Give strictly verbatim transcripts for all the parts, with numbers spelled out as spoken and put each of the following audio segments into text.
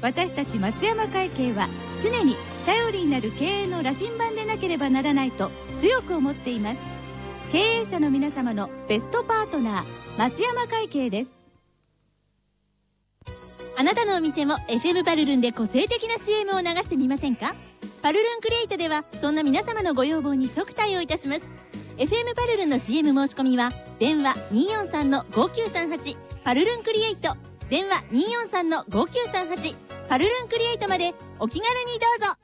私たち松山会計は常に頼りになる経営の羅針盤でなければならないと強く思っています。経営者の皆様のベストパートナー、松山会計です。 あなたのお店も エフエム パルルンで個性的な シーエム を流してみませんか？パルルンクリエイトではそんな皆様のご要望に即対応いたします。 エフエム パルルンの シーエム 申し込みは電話 にーよんさんのごきゅうさんはち パルルンクリエイト、電話 にーよんさんのごきゅうさんはち パルルンクリエイトまでお気軽にどうぞ。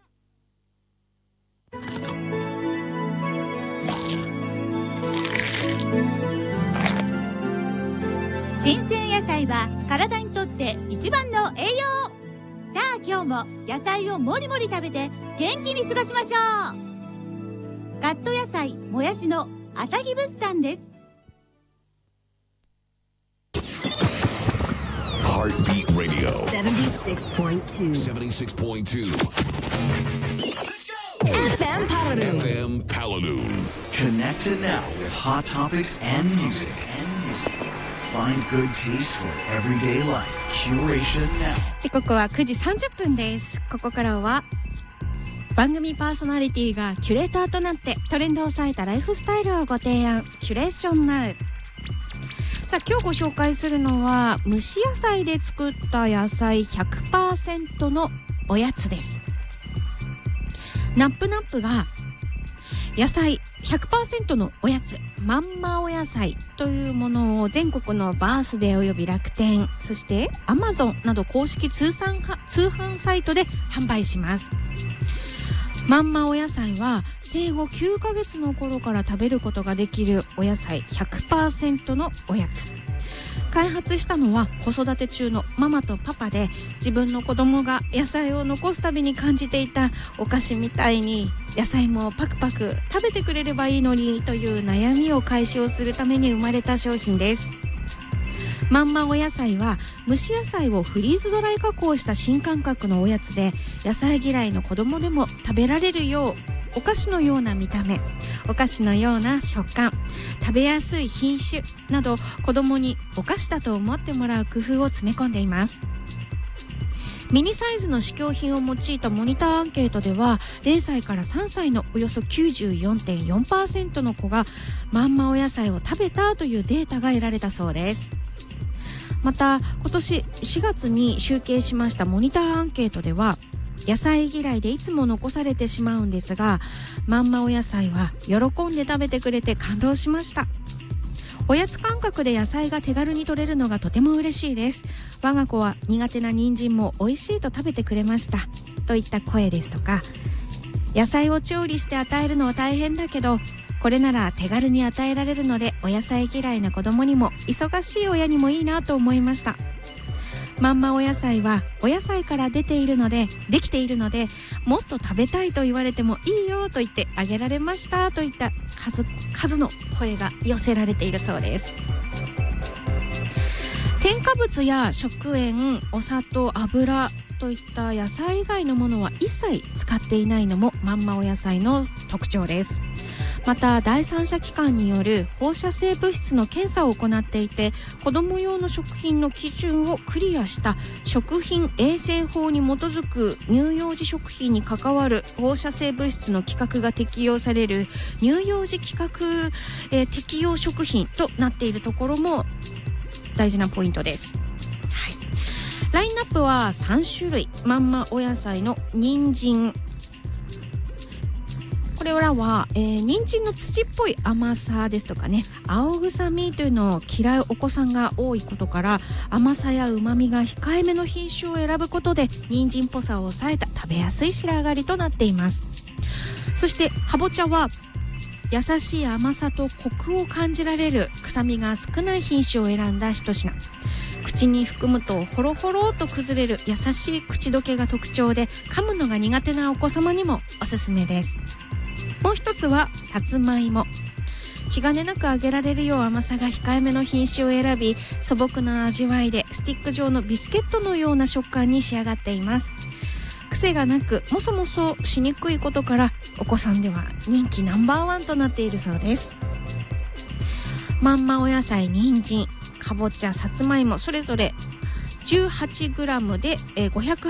新鮮野菜は体にとって一番の栄養。さあ今日も野菜をもりもり食べて元気に過ごしましょう。カット野菜もやしの朝日物産です。 Heartbeat Radio セブンティーシックスポイントツーセブンティーシックスポイントツーエフエム Paladin エフエム Paladin. Connected now with hot topics and music. And music. Find good taste for everyday life. Curation now. 時刻はくじさんじゅっぷんです。ここからは番組パーソナリティがキュレーターとなってトレンドを抑えたライフスタイルをご提案、キュレーションナウ。さあ今日ご紹介するのは蒸し野菜で作った野菜 ひゃくパーセント のおやつです。ナップナップが野菜 ひゃくパーセント のおやつまんまお野菜というものを全国のバースデーおよび楽天、そして Amazon など公式通販通販サイトで販売します。まんまお野菜は生後きゅうかげつの頃から食べることができるお野菜 ひゃくパーセント のおやつ。開発したのは子育て中のママとパパで、自分の子供が野菜を残すたびに感じていたお菓子みたいに野菜もパクパク食べてくれればいいのにという悩みを解消するために生まれた商品です。まんまお野菜は蒸し野菜をフリーズドライ加工した新感覚のおやつで、野菜嫌いの子供でも食べられるようお菓子のような見た目、お菓子のような食感、食べやすい品種など子供にお菓子だと思ってもらう工夫を詰め込んでいます。ミニサイズの試供品を用いたモニターアンケートではゼロさいからさんさいのおよそ きゅうじゅうよんてんよんパーセント の子がまんまお野菜を食べたというデータが得られたそうです。また今年しがつに集計しましたモニターアンケートでは、野菜嫌いでいつも残されてしまうんですが、まんまお野菜は喜んで食べてくれて感動しました。おやつ感覚で野菜が手軽に摂れるのがとても嬉しいです。我が子は苦手な人参も美味しいと食べてくれましたといった声ですとか、野菜を調理して与えるのは大変だけどこれなら手軽に与えられるのでお野菜嫌いな子供にも忙しい親にもいいなと思いました。まんまお野菜はお野菜から出ているのでできているので、もっと食べたいと言われてもいいよと言ってあげられましたといった数数の声が寄せられているそうです。添加物や食塩、お砂糖、油といった野菜以外のものは一切使っていないのもまんまお野菜の特徴です。また第三者機関による放射性物質の検査を行っていて、子ども用の食品の基準をクリアした食品衛生法に基づく乳幼児食品に関わる放射性物質の規格が適用される乳幼児規格、えー、適用食品となっているところも大事なポイントです。はい、ラインナップはさんしゅるい。まんまお野菜の人参、これらは、えー、人参の土っぽい甘さですとかね、青臭みというのを嫌うお子さんが多いことから、甘さや旨みが控えめの品種を選ぶことで人参っぽさを抑えた食べやすい仕上がりとなっています。そしてかぼちゃは優しい甘さとコクを感じられる臭みが少ない品種を選んだ一品。口に含むとホロホロと崩れる優しい口どけが特徴で、噛むのが苦手なお子様にもおすすめです。もう一つはさつまいも。気兼ねなく揚げられるよう甘さが控えめの品種を選び、素朴な味わいでスティック状のビスケットのような食感に仕上がっています。癖がなくもそもそしにくいことから、お子さんでは人気ナンバーワンとなっているそうです。まんまお野菜、人参、かぼちゃ、さつまいも、それぞれ じゅうはちグラム でごひゃく